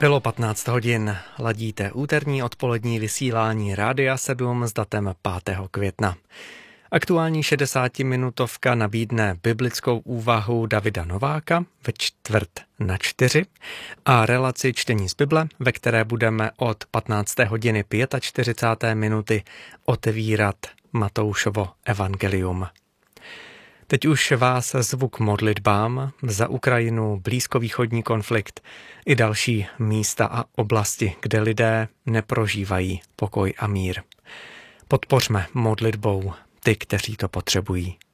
Bylo 15 hodin, ladíte úterní odpolední vysílání Rádia 7 s datem 5. května. Aktuální 60-minutovka nabídne biblickou úvahu Davida Nováka ve 3:45 a relaci čtení z Bible, ve které budeme od 15. hodiny 45 minuty otevírat Matoušovo evangelium. Teď už vás zvu k modlitbám za Ukrajinu, blízkovýchodní konflikt i další místa a oblasti, kde lidé neprožívají pokoj a mír. Podpořme modlitbou ty, kteří to potřebují.